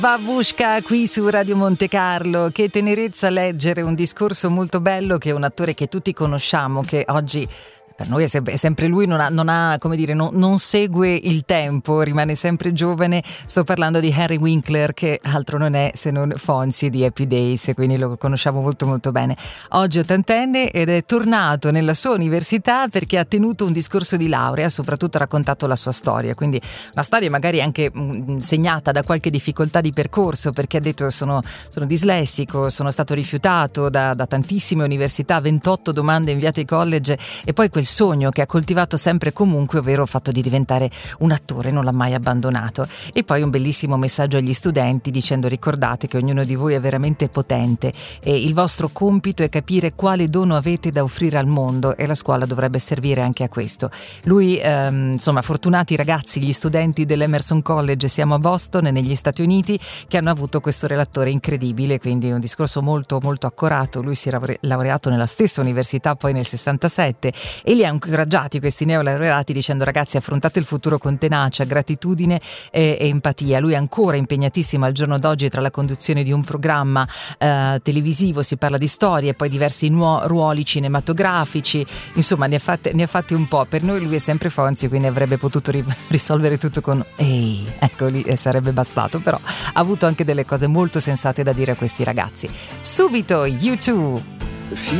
Babushka qui su Radio Monte Carlo. Che tenerezza leggere un discorso molto bello che un attore che tutti conosciamo, che oggi per noi è sempre lui, non segue il tempo, rimane sempre giovane. Sto parlando di Henry Winkler, che altro non è se non Fonzie di Happy Days, quindi lo conosciamo molto molto bene. Oggi ottantenne ed è tornato nella sua università perché ha tenuto un discorso di laurea, soprattutto ha raccontato la sua storia, quindi una storia magari anche segnata da qualche difficoltà di percorso, perché ha detto sono dislessico, sono stato rifiutato da tantissime università, 28 domande inviate ai college, e poi quel sogno che ha coltivato sempre e comunque, ovvero il fatto di diventare un attore, non l'ha mai abbandonato. E poi un bellissimo messaggio agli studenti dicendo: ricordate che ognuno di voi è veramente potente e il vostro compito è capire quale dono avete da offrire al mondo, e la scuola dovrebbe servire anche a questo. Lui, fortunati ragazzi, gli studenti dell'Emerson College, siamo a Boston negli Stati Uniti, che hanno avuto questo relatore incredibile, quindi un discorso molto molto accorato. Lui si era laureato nella stessa università poi nel 67 e li ha incoraggiati questi neolaureati dicendo: ragazzi, affrontate il futuro con tenacia, gratitudine e empatia. Lui è ancora impegnatissimo al giorno d'oggi tra la conduzione di un programma televisivo, si parla di storie, e poi diversi ruoli cinematografici, insomma ne ha fatti un po'. Per noi lui è sempre Fonzie, quindi avrebbe potuto risolvere tutto con ehi, ecco lì, sarebbe bastato, però ha avuto anche delle cose molto sensate da dire a questi ragazzi. Subito U2.